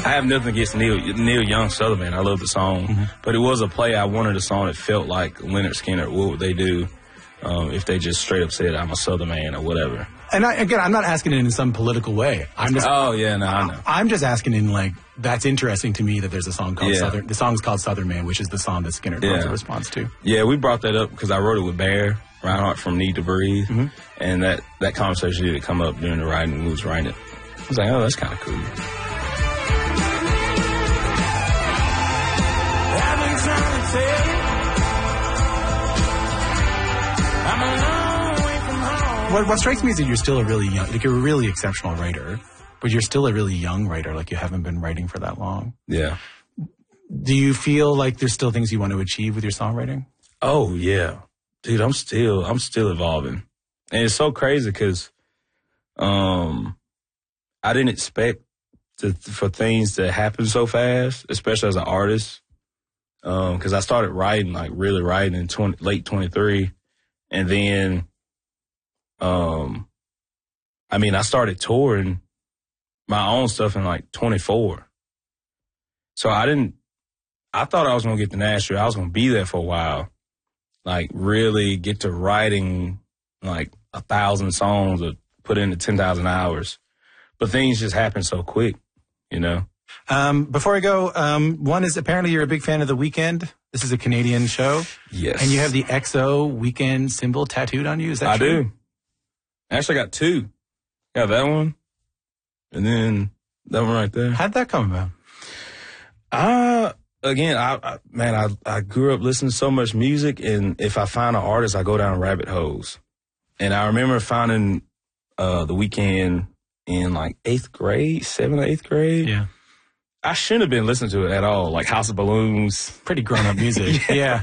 I have nothing against Neil Young, Southern Man. I love the song. But it was a play. I wanted a song that felt like Lynyrd Skynyrd. What would they do if they just straight up said, I'm a Southern man or whatever? And again, I'm not asking it in some political way. I know. I'm just asking in like, that's interesting to me that there's a song called Southern. The song's called Southern Man, which is the song that Skynyrd wrote a response to. Yeah, we brought that up because I wrote it with Bear Reinhardt from Need to Breathe. And that conversation did come up during the writing when we was writing it. I was like, oh, that's kind of cool. I've been trying to tell you, I'm a long way from home. What strikes me is that you're still a really young, like you're a really exceptional writer, but you're still a really young writer, like you haven't been writing for that long. Yeah. Do you feel like there's still things you want to achieve with your songwriting? Oh, yeah. Dude, I'm still evolving. And it's so crazy because I didn't expect for things to happen so fast, especially as an artist. Because I started writing, like really writing in late 23. And then, I started touring my own stuff in like 24. So I thought I was going to get to Nashville. I was going to be there for a while. Like really get to writing like 1,000 songs or put into 10,000 hours. But things just happen so quick, you know? Before I go, one is apparently you're a big fan of The Weeknd. This is a Canadian show. Yes. And you have the XO Weeknd symbol tattooed on you. Is that true? I do. Actually, I got two. Got that one. And then that one right there. How'd that come about? Again, I grew up listening to so much music, and if I find an artist, I go down rabbit holes. And I remember finding The Weeknd in like 7th or 8th grade. Yeah. I shouldn't have been listening to it at all, like House of Balloons. Pretty grown-up music. Yeah.